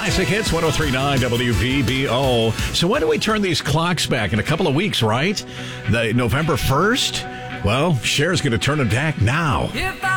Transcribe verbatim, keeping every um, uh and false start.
Classic Hits one oh three point nine W V B O. So when do we turn these clocks back? In a couple of weeks, right? The November first? Well, Cher's going to turn them back now.